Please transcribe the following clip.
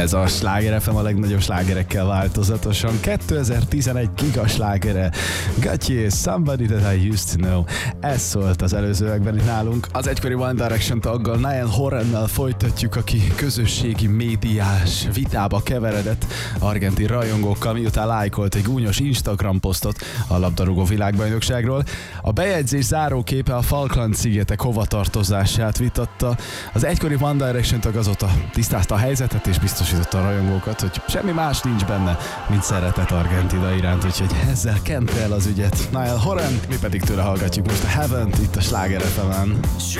Ez a Sláger FM a legnagyobb slágerekkel változatosan. 2011 gigaslágere. Gatyé, Somebody That I Used To Know. Ez szólt az előzőekben itt nálunk. Az egykori One Direction taggal, Niall Horannal folytatjuk, aki közösségi médiás vitába keveredett argentin rajongókkal, miután lájkolt egy gúnyos Instagram posztot a labdarúgó világbajnokságról. A bejegyzés záróképe a Falkland-szigetek hovatartozását vitatta. Az egykori One Direction tag azóta tisztázta a helyzetet és biztosította a rajongókat, hogy semmi más nincs benne, mint szeretet Argentina iránt, úgyhogy ezzel kente el az ügyet Niall Horan, mi pedig tőle hallgatjuk most a Heaven-t itt a Sláger FM-en.